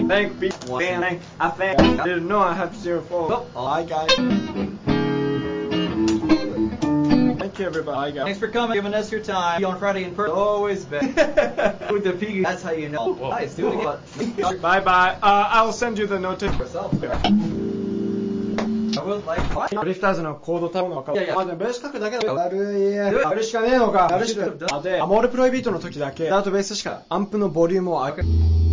Thank people. I didn't know I had 0 followers. Hi guys. Thank you everybody. Thanks for coming, giving us your time. On Friday in person. Always been. With the piggy. That's how you know. Nice, do it again. Bye bye. I'll send you the notice. I will like. ドリフターズのコードタウンのか。 いやいやでもベース書くだけだよ。やるしかねえのか。やるしか。で、アモールプロイビートの時だけ、ダートベースしかアンプのボリュームを上げ